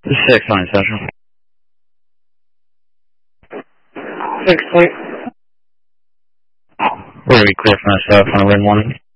6 line Central. 6 point. Where are we clear from myself on wind 1?